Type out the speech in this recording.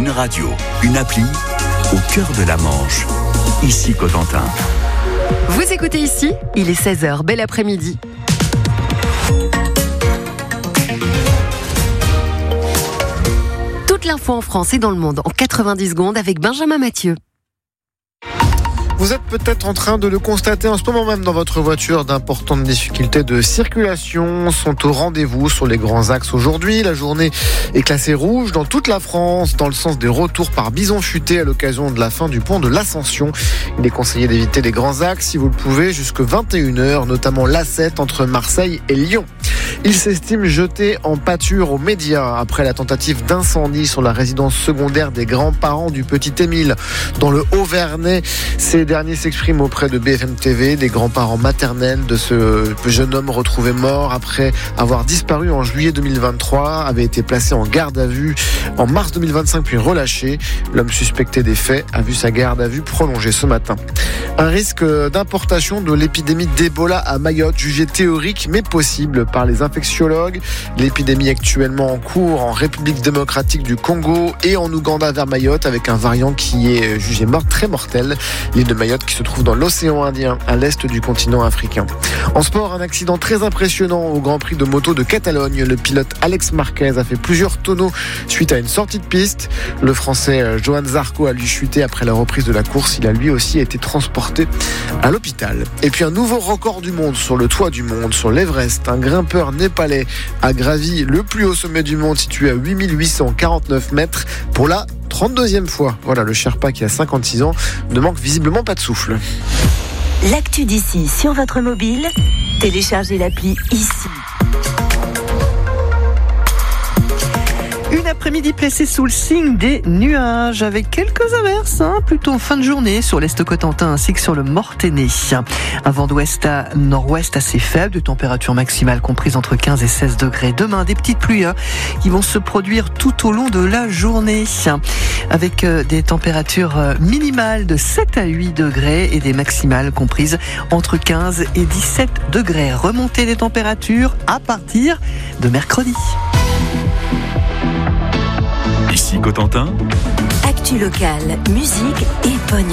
Une radio, une appli, au cœur de la Manche. Ici Cotentin. Vous écoutez ici, il est 16h, bel après-midi. Toute l'info en France et dans le monde en 90 secondes avec Benjamin Mathieu. Vous êtes peut-être en train de le constater en ce moment même dans votre voiture. D'importantes difficultés de circulation sont au rendez-vous sur les grands axes aujourd'hui. La journée est classée rouge dans toute la France, dans le sens des retours par bison futé à l'occasion de la fin du pont de l'Ascension. Il est conseillé d'éviter les grands axes, si vous le pouvez, jusqu'à 21h, notamment l'A7 entre Marseille et Lyon. Il s'estime jeté en pâture aux médias après la tentative d'incendie sur la résidence secondaire des grands-parents du petit Émile dans le Haut-Vernay. Ces derniers s'expriment auprès de BFM TV. Des grands-parents maternels de ce jeune homme retrouvé mort après avoir disparu en juillet 2023 avait été placé en garde à vue en mars 2025 puis relâché. L'homme suspecté des faits a vu sa garde à vue prolongée ce matin. Un risque d'importation de l'épidémie d'Ebola à Mayotte, jugé théorique mais possible par les infectiologues. L'épidémie actuellement en cours en République démocratique du Congo et en Ouganda vers Mayotte avec un variant qui est jugé très mortel. L'île de Mayotte qui se trouve dans l'océan Indien à l'est du continent africain. En sport, un accident très impressionnant au Grand Prix de moto de Catalogne. Le pilote Alex Marquez a fait plusieurs tonneaux suite à une sortie de piste. Le Français Johan Zarco a lui chuté après la reprise de la course. Il a lui aussi été transporté à l'hôpital. Et puis un nouveau record du monde sur le toit du monde, sur l'Everest. Un grimpeur népalais a gravi le plus haut sommet du monde situé à 8849 mètres pour la 32e fois. Voilà, le Sherpa qui a 56 ans ne manque visiblement pas de souffle. L'actu d'ici sur votre mobile, téléchargez l'appli ici. Une après-midi placée sous le signe des nuages avec quelques averses, plutôt en fin de journée sur l'Est Cotentin ainsi que sur le Mortainais. Un vent d'ouest à nord-ouest assez faible, de température maximale comprise entre 15 et 16 degrés. Demain, des petites pluies qui vont se produire tout au long de la journée avec des températures minimales de 7 à 8 degrés et des maximales comprises entre 15 et 17 degrés. Remontée des températures à partir de mercredi. Ici Cotentin. Actu locale, musique et pognon.